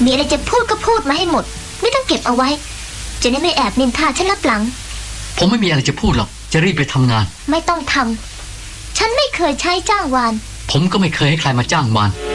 มีอะไรจะพูดก็พูดมาให้หมดไม่ต้องเก็บเอาไว้จะได้ไม่แอบนินทาฉันลับหลังผมไม่มีอะไรจะพูดหรอกจะรีบไปทำงานไม่ต้องทำฉันไม่เคยใช้จ้างวานผมก็ไม่เคยให้ใครมาจ้างวาน